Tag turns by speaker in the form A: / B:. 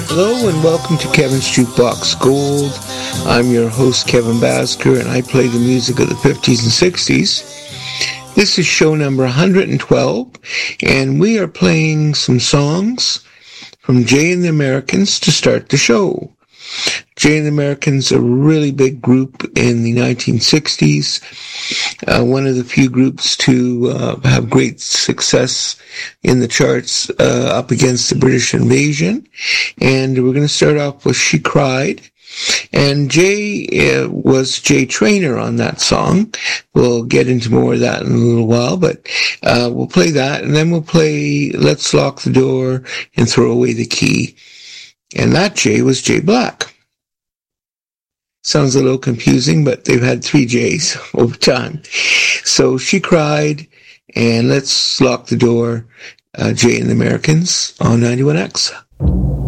A: Hello and welcome to Kevin's Jukebox Gold. I'm your host Kevin Basker and I play the music of the 50s and 60s. This is show number 112 and we are playing some songs from Jay and the Americans to start the show. Jay and the Americans are a really big group in the 1960s. One of the few groups to have great success in the charts up against the British invasion. And we're going to start off with She Cried. And Jay was Jay Traynor on that song. We'll get into more of that in a little while, but we'll play that. And then we'll play Let's Lock the Door and Throw Away the Key. And that Jay was Jay Black. Sounds a little confusing, but they've had 3 J's over time. So She Cried and Let's Lock the Door, Jay and the Americans on 91X.